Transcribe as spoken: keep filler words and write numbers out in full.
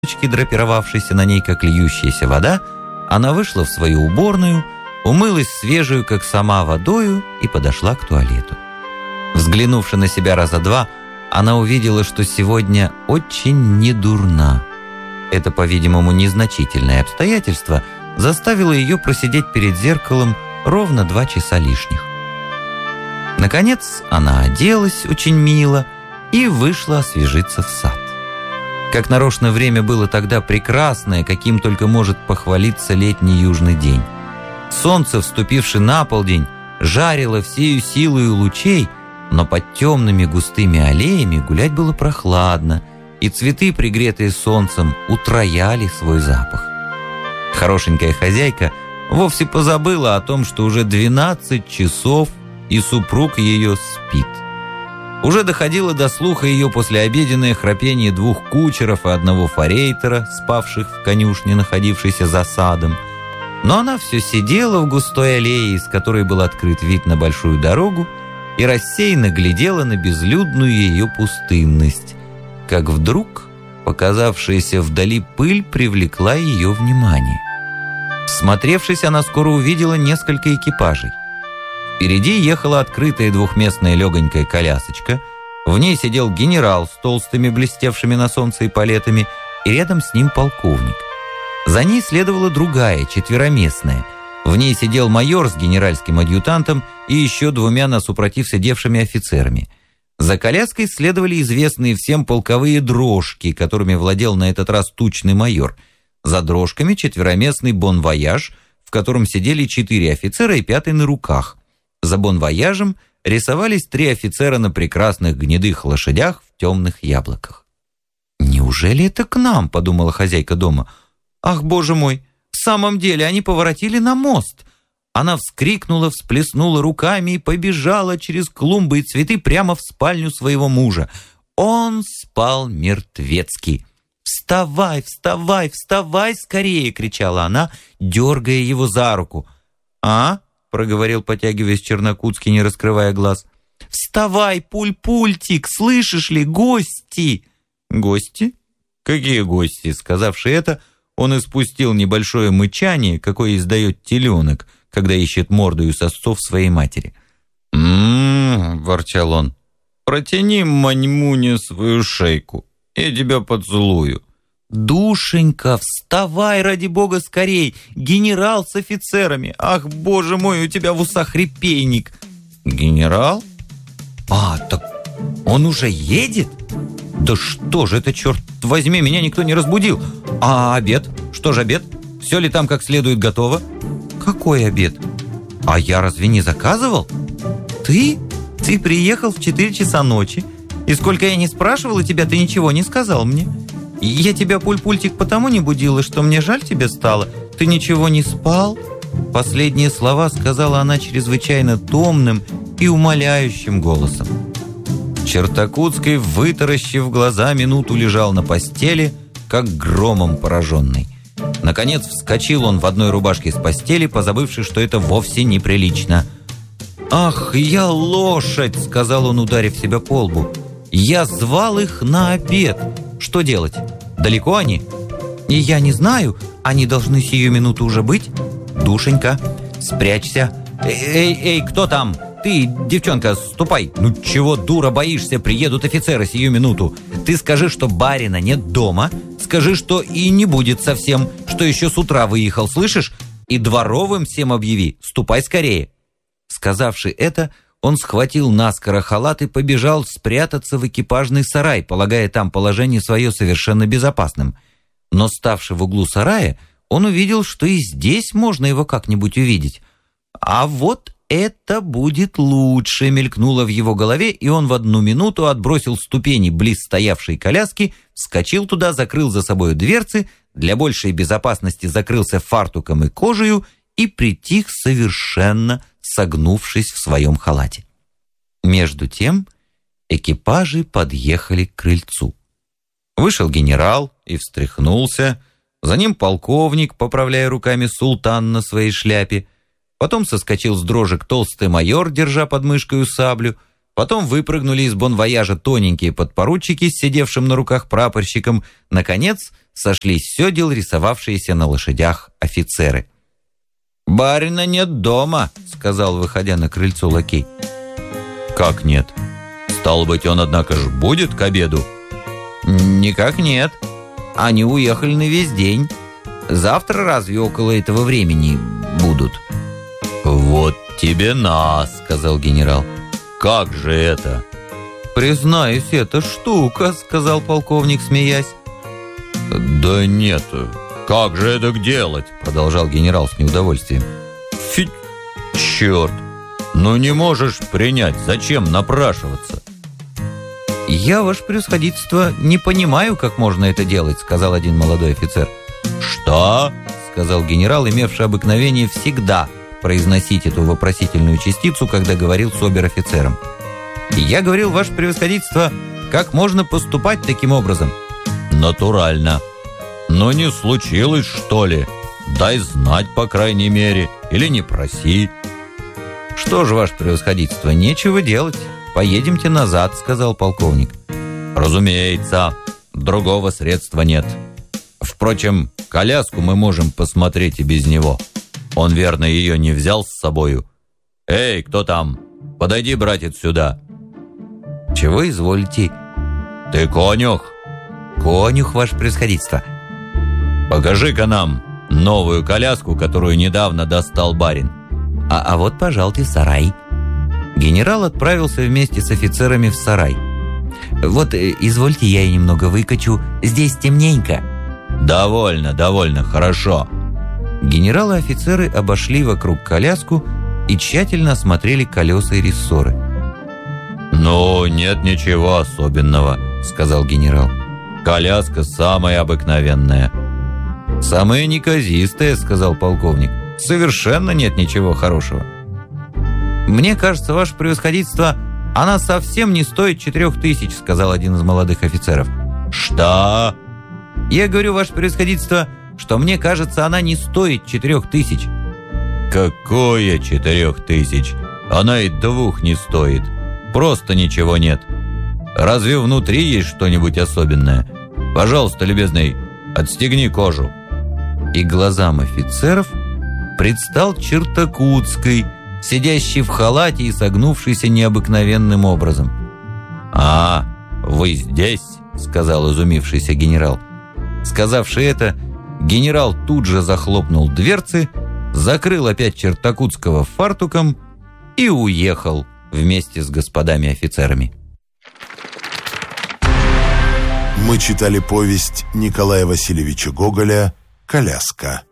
драпировавшейся на ней, как льющаяся вода, она вышла в свою уборную, умылась свежую, как сама, водою и подошла к туалету. Взглянувши на себя раза два, она увидела, что сегодня очень недурна. Это, по-видимому, незначительное обстоятельство заставило ее просидеть перед зеркалом ровно два часа лишних. Наконец она оделась очень мило и вышла освежиться в сад. Как нарочно время было тогда прекрасное, каким только может похвалиться летний южный день. Солнце, вступивши на полдень, жарило всею силою лучей, но под темными густыми аллеями гулять было прохладно, и цветы, пригретые солнцем, утрояли свой запах. Хорошенькая хозяйка вовсе позабыла о том, что уже двенадцать часов, и супруг ее спит. Уже доходило до слуха ее послеобеденное храпение двух кучеров и одного форейтера, спавших в конюшне, находившейся за садом. Но она все сидела в густой аллее, из которой был открыт вид на большую дорогу, и рассеянно глядела на безлюдную ее пустынность, как вдруг показавшаяся вдали пыль привлекла ее внимание. Всмотревшись, она скоро увидела несколько экипажей. Впереди ехала открытая двухместная легонькая колясочка, в ней сидел генерал с толстыми блестевшими на солнце эполетами, и рядом с ним полковник. За ней следовала другая, четвероместная. В ней сидел майор с генеральским адъютантом и еще двумя насупротив сидевшими офицерами. За коляской следовали известные всем полковые дрожки, которыми владел на этот раз тучный майор. За дрожками четвероместный бон-вояж, в котором сидели четыре офицера и пятый на руках. За бон-вояжем рисовались три офицера на прекрасных гнедых лошадях в темных яблоках. «Неужели это к нам?» — подумала хозяйка дома. «Ах, боже мой, в самом деле они поворотили на мост!» Она вскрикнула, всплеснула руками и побежала через клумбы и цветы прямо в спальню своего мужа. Он спал мертвецки. «Вставай, вставай, вставай скорее!» — кричала она, дергая его за руку. «А?» — проговорил, потягиваясь Чернокутский, не раскрывая глаз. «Вставай, пуль-пультик, слышишь ли, гости!» «Гости? Какие гости?» Сказавши это, он испустил небольшое мычание, какое издает теленок, когда ищет мордою сосцов своей матери. «М-м-м», ворчал он, — «протяни, маньмуне, свою шейку, я тебя поцелую». «Душенька, вставай, ради бога, скорей! Генерал с офицерами! Ах, боже мой, у тебя в усах репейник!» «Генерал? А, так он уже едет? Да что же это, черт возьми, меня никто не разбудил! А обед? Что же обед? Все ли там как следует готово?» «Какой обед? А я разве не заказывал?» «Ты? Ты приехал в четыре часа ночи, и сколько я не спрашивала тебя, ты ничего не сказал мне. Я тебя, пуль-пультик, потому не будила, что мне жаль тебе стало. Ты ничего не спал?» Последние слова сказала она чрезвычайно томным и умоляющим голосом. Чертокутский, вытаращив глаза, минуту лежал на постели, как громом пораженный. Наконец вскочил он в одной рубашке с постели, позабывши, что это вовсе неприлично. «Ах, я лошадь!» — сказал он, ударив себя по лбу. «Я звал их на обед. Что делать? Далеко они?» «И я не знаю. Они должны сию минуту уже быть. Душенька, спрячься. Эй, эй, кто там? Ты, девчонка, ступай. Ну чего, дура, боишься? Приедут офицеры сию минуту. Ты скажи, что барина нет дома. Скажи, что и не будет совсем, что еще с утра выехал, слышишь? И дворовым всем объяви. Ступай скорее». Сказавши это, он схватил наскоро халат и побежал спрятаться в экипажный сарай, полагая там положение свое совершенно безопасным. Но, ставши в углу сарая, он увидел, что и здесь можно его как-нибудь увидеть. «А вот это будет лучше», — мелькнуло в его голове, и он в одну минуту отбросил ступени близ стоявшей коляски, вскочил туда, закрыл за собой дверцы, для большей безопасности закрылся фартуком и кожею и притих совершенно, согнувшись в своем халате. Между тем экипажи подъехали к крыльцу. Вышел генерал и встряхнулся, за ним полковник, поправляя руками султан на своей шляпе, потом соскочил с дрожек толстый майор, держа под мышкою саблю, Потом выпрыгнули из бонвояжа тоненькие подпоручики с сидевшим на руках прапорщиком. Наконец, сошли с седел рисовавшиеся на лошадях офицеры. «Барина нет дома», — сказал, выходя на крыльцо лакей. «Как нет? Стало быть, он, однако ж, будет к обеду?» «Никак нет. Они уехали на весь день. Завтра разве около этого времени будут?» «Вот тебе на», — сказал генерал. «Как же это?» «Признаюсь, это штука», — сказал полковник, смеясь. «Да нет, как же это делать?» — продолжал генерал с неудовольствием. «Фи, черт, ну не можешь принять, зачем напрашиваться?» «Я, ваше превосходительство, не понимаю, как можно это делать», — сказал один молодой офицер. «Что?» — сказал генерал, имевший обыкновение всегда произносить эту вопросительную частицу, когда говорил с обер-офицером. «Я говорил, ваше превосходительство, как можно поступать таким образом?» «Натурально. Но не случилось, что ли? Дай знать, по крайней мере, или не проси». «Что же, ваше превосходительство, нечего делать. Поедемте назад», — сказал полковник. «Разумеется, другого средства нет. Впрочем, коляску мы можем посмотреть и без него. Он, верно, ее не взял с собою. Эй, кто там? Подойди, братец, сюда». «Чего изволите?» «Ты конюх?» «Конюх, ваше превосходительство». «Покажи-ка нам новую коляску, которую недавно достал барин». А, а вот, пожалуйте, сарай». Генерал отправился вместе с офицерами в сарай. «Вот, извольте, я и немного выкачу. Здесь темненько». «Довольно, довольно, хорошо». Генерал и офицеры обошли вокруг коляску и тщательно осмотрели колеса и рессоры. «Ну, нет ничего особенного», — сказал генерал. «Коляска самая обыкновенная». «Самая неказистая», — сказал полковник. «Совершенно нет ничего хорошего». «Мне кажется, ваше превосходительство, она совсем не стоит четырех тысяч», — сказал один из молодых офицеров. «Что?» «Я говорю, ваше превосходительство, что мне кажется, она не стоит четырех тысяч». «Какое четырех тысяч? Она и двух не стоит. Просто ничего нет. Разве внутри есть что-нибудь особенное? Пожалуйста, любезный, отстегни кожу». И глазам офицеров предстал Чертакутский, сидящий в халате и согнувшийся необыкновенным образом. «А, вы здесь?» — сказал изумившийся генерал. Сказавши это, генерал тут же захлопнул дверцы, закрыл опять Чертакутского фартуком и уехал вместе с господами офицерами. Мы читали повесть Николая Васильевича Гоголя «Коляска».